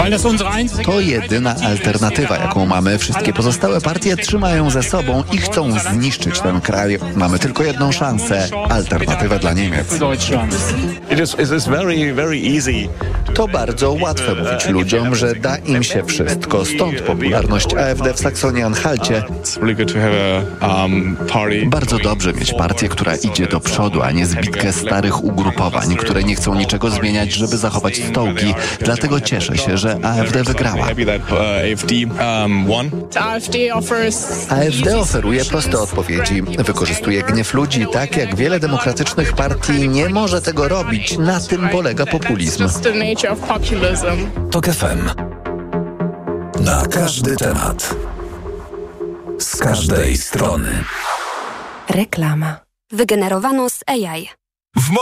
To jedyna alternatywa, jaką mamy. Wszystkie pozostałe partie trzymają ze sobą i chcą zniszczyć ten kraj. Mamy tylko jedną szansę. Alternatywę dla Niemiec. To bardzo łatwe mówić ludziom, że da im się wszystko. Stąd popularność AfD w Saksonii-Anhalcie. Bardzo dobrze mieć partię, która idzie do przodu, a nie zbitkę starych ugrupowań, które nie chcą niczego zmieniać, żeby zachować stołki. Dlatego cieszę się, że AfD wygrała. AfD oferuje proste odpowiedzi. Wykorzystuje gniew ludzi tak, jak wiele demokratycznych partii nie może tego robić. Na tym polega populizm. TOK FM. Na każdy temat. Z każdej strony. Reklama. Wygenerowano z AI.